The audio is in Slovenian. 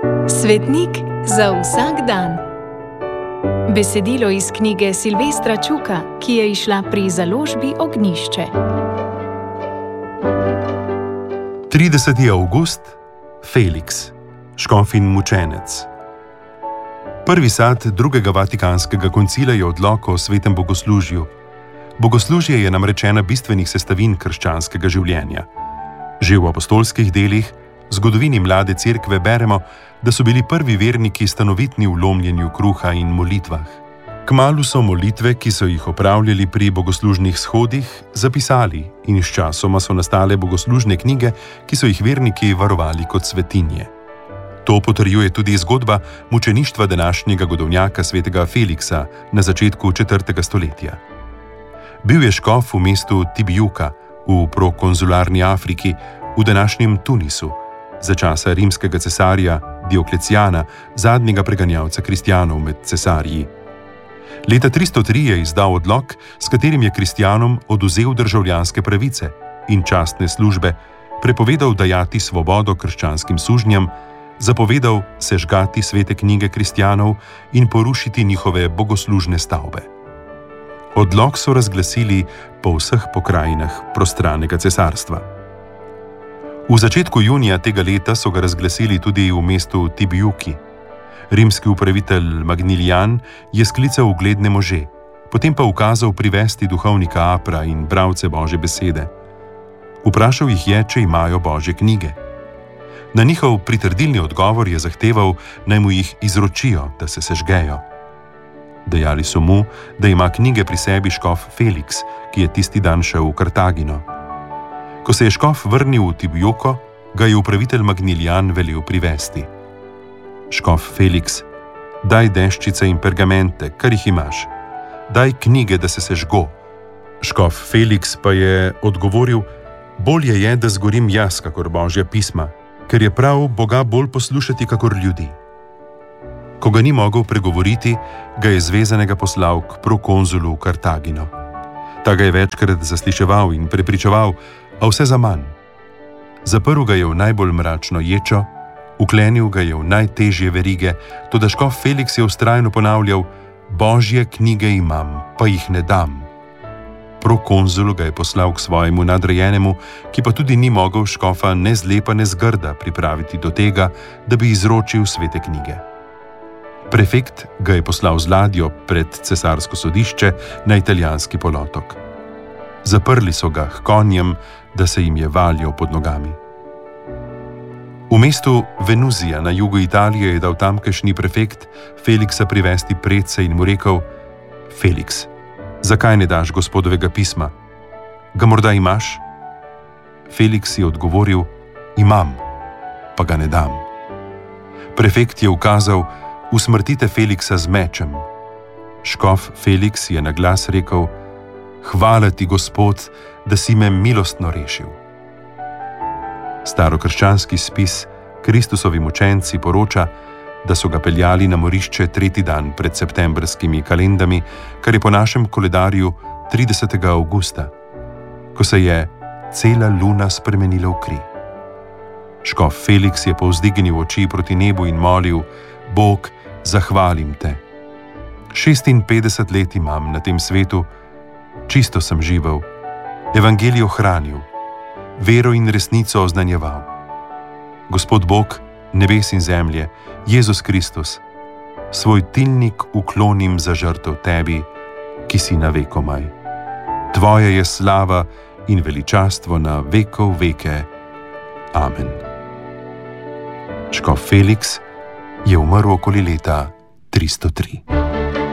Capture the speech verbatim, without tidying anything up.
Svetnik za vsak dan. Besedilo iz knjige Silvestra Čuka, ki je izšla pri založbi Ognjišče. trideseti avgust, Feliks, škof in mučenec. Prvi sad drugega vatikanskega koncila je odlok o svetem bogoslužju. Bogoslužje je namreč ena bistvenih sestavin krščanskega življenja. Že v apostolskih delih, zgodovini mlade cerkve, beremo, da so bili prvi verniki stanovitni v lomljenju kruha in molitvah. Kmalu so molitve, ki so jih opravljali pri bogoslužnih shodih, zapisali in sčasoma so nastale bogoslužne knjige, ki so jih verniki varovali kot svetinje. To potrjuje tudi zgodba mučeništva današnjega godovnjaka svetega Feliksa na začetku četrtega stoletja. Bil je škof v mestu Tibjuka v prokonzularni Afriki, v današnjem Tunisu, za časa rimskega cesarja Diokleciana, zadnjega preganjalca kristjanov med cesarji. Leta tristo tri je izdal odlok, s katerim je kristjanom odvzel državljanske pravice in častne službe, prepovedal dajati svobodo krščanskim sužnjam, zapovedal sežgati svete knjige kristjanov in porušiti njihove bogoslužne stavbe. Odlok so razglasili po vseh pokrajinah prostranega cesarstva. V začetku junija tega leta so ga razglasili tudi v mestu Tibjuki. Rimski upravitelj Magnilijan je sklical ugledne može, potem pa ukazal privesti duhovnika Apra in bralce Božje besede. Vprašal jih je, če imajo Božje knjige. Na njihov pritrdilni odgovor je zahteval, naj mu jih izročijo, da se sežgejo. Dejali so mu, da ima knjige pri sebi škof Feliks, ki je tisti dan šel v Kartagino. Ko se je škof vrnil v Tibjuko, ga je upravitelj Magnilijan velel privesti. Škof Feliks, daj deščice in pergamente, kar jih imaš. Daj knjige, da se sežgo. Škof Feliks pa je odgovoril, bolje je, da zgorim jaz, kakor Božja pisma, ker je prav Boga bolj poslušati, kakor ljudi. Ko ga ni mogel pregovoriti, ga je zvezanega poslal k prokonzulu v Kartagino. Ta ga je večkrat zasliševal in prepričeval, a vse za manj. Zaprl ga je v najbolj mračno ječo, uklenil ga je v najtežje verige, toda škof Feliks je vztrajno ponavljal, Božje knjige imam, pa jih ne dam. Prokonzul ga je poslal k svojemu nadrejenemu, ki pa tudi ni mogel škofa ne zlepa ne zgrda pripraviti do tega, da bi izročil svete knjige. Prefekt ga je poslal z ladjo pred cesarsko sodišče na italijanski polotok. Zaprli so ga h konjem, da se jim je valjal pod nogami. V mestu Venuzija na jugu Italije je dal tamkajšnji prefekt Feliksa privesti predse in mu rekel, Feliks, zakaj ne daš gospodovega pisma? Ga morda imaš? Feliks je odgovoril, imam, pa ga ne dam. Prefekt je ukazal, usmrtite Feliksa z mečem. Škof Feliks je na glas rekel, hvala ti, Gospod, da si me milostno rešil. Starokrščanski spis Kristusovi mučenci poroča, da so ga peljali na morišče tretji dan pred septembrskimi kalendami, kar je po našem koledarju tridesetega avgusta, ko se je cela luna spremenila v kri. Škof Feliks je povzdignil oči proti nebu in molil, Bog, zahvalim te. šestinpetdeset let imam na tem svetu, čisto sem živel, evangelijo hranil, vero in resnico oznanjeval. Gospod Bog, nebes in zemlje, Jezus Kristus, svoj tilnik uklonim za žrtev tebi, ki si na vekomaj. Tvoja je slava in veličastvo na vekov veke. Amen. Škof Feliks je umrl okoli leta tristo tri.